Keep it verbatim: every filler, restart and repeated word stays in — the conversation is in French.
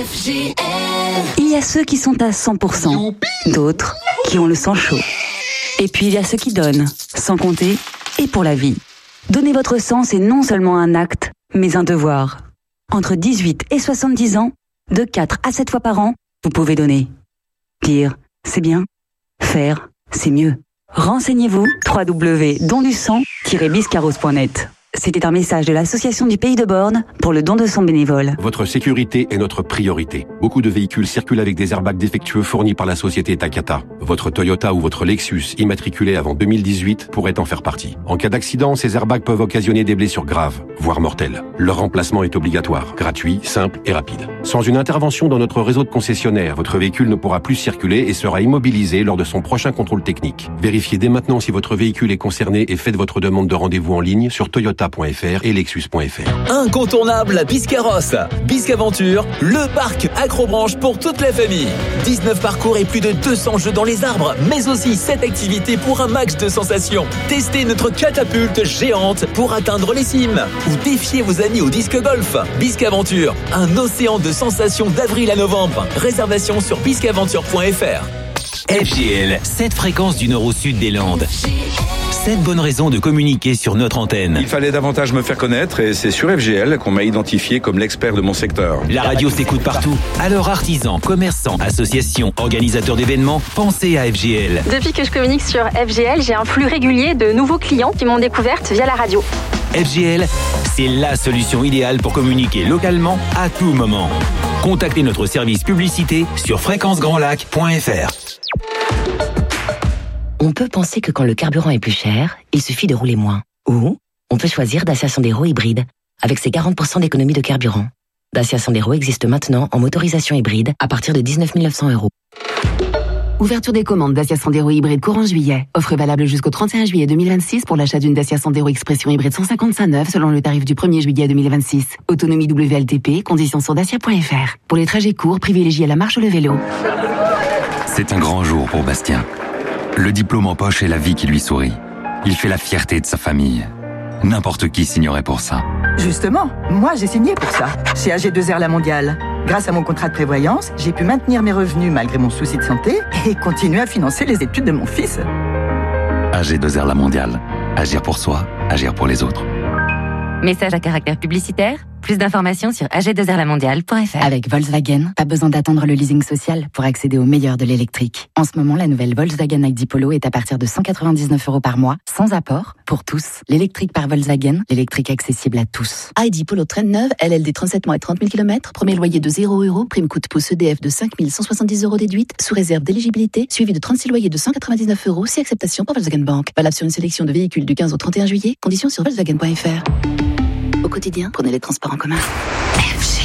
Il y a ceux qui sont à cent pour cent, d'autres qui ont le sang chaud. Et puis il y a ceux qui donnent, sans compter, et pour la vie. Donner votre sang, c'est non seulement un acte, mais un devoir. Entre dix-huit et soixante-dix ans, de quatre à sept fois par an, vous pouvez donner. Dire, c'est bien. Faire, c'est mieux. Renseignez-vous, w w w point don du sang tiret biscarrosse point net. C'était un message de l'Association du Pays de Borne pour le don de sang bénévole. Votre sécurité est notre priorité. Beaucoup de véhicules circulent avec des airbags défectueux fournis par la société Takata. Votre Toyota ou votre Lexus immatriculé avant deux mille dix-huit pourrait en faire partie. En cas d'accident, ces airbags peuvent occasionner des blessures graves, voire mortelles. Leur remplacement est obligatoire, gratuit, simple et rapide. Sans une intervention dans notre réseau de concessionnaires, votre véhicule ne pourra plus circuler et sera immobilisé lors de son prochain contrôle technique. Vérifiez dès maintenant si votre véhicule est concerné et faites votre demande de rendez-vous en ligne sur toyota point f r et lexus point f r. Incontournable à Biscarrosse. Biscaventure, le parc accrobranche pour toute la famille. dix-neuf parcours et plus de deux cents jeux dans les arbres, mais aussi sept activités pour un max de sensations. Testez notre catapulte géante pour atteindre les cimes. Ou défiez vos amis au disque golf. Biscaventure, un océan de sensations d'avril à novembre. Réservation sur biscaventure point f r. F G L, sept fréquences du nord au sud des Landes. sept bonnes raisons de communiquer sur notre antenne. Il fallait davantage me faire connaître et c'est sur F G L qu'on m'a identifié comme l'expert de mon secteur. La radio s'écoute partout. Alors artisans, commerçants, associations, organisateurs d'événements, pensez à F G L. Depuis que je communique sur F G L, j'ai un flux régulier de nouveaux clients qui m'ont découverte via la radio. F G L, c'est la solution idéale pour communiquer localement à tout moment. Contactez notre service publicité sur fréquence grand lac point f r. On peut penser que quand le carburant est plus cher, il suffit de rouler moins. Ou on peut choisir Dacia Sandero hybride, avec ses quarante pour cent d'économie de carburant. Dacia Sandero existe maintenant en motorisation hybride à partir de dix-neuf mille neuf cents euros. Ouverture des commandes Dacia Sandero hybride courant juillet. Offre valable jusqu'au trente et un juillet deux mille vingt-six pour l'achat d'une Dacia Sandero Expression hybride cent cinquante-cinq neuf selon le tarif du premier juillet deux mille vingt-six. Autonomie W L T P, conditions sur dacia point f r. Pour les trajets courts, privilégiez la marche ou le vélo. C'est un grand jour pour Bastien. Le diplôme en poche et la vie qui lui sourit. Il fait la fierté de sa famille. N'importe qui signerait pour ça. Justement, moi j'ai signé pour ça, chez A G deux R La Mondiale. Grâce à mon contrat de prévoyance, j'ai pu maintenir mes revenus malgré mon souci de santé et continuer à financer les études de mon fils. A G deux R La Mondiale. Agir pour soi, agir pour les autres. Message à caractère publicitaire. Plus d'informations sur a g deux r la mondiale point f r. Avec Volkswagen, pas besoin d'attendre le leasing social pour accéder au meilleur de l'électrique. En ce moment, la nouvelle Volkswagen I D Polo est à partir de cent quatre-vingt-dix-neuf euros par mois, sans apport, pour tous. L'électrique par Volkswagen, l'électrique accessible à tous. I D Polo Traîne neuve, L L D trente-sept mois et trente mille kilomètres, premier loyer de zéro euros, prime coup de pouce E D F de cinq mille cent soixante-dix euros déduite, sous réserve d'éligibilité, suivi de trente-six loyers de cent quatre-vingt-dix-neuf euros, si acceptation par Volkswagen Bank. Valable sur une sélection de véhicules du quinze au trente et un juillet, conditions sur volkswagen point f r. Au quotidien, prenez les transports en commun.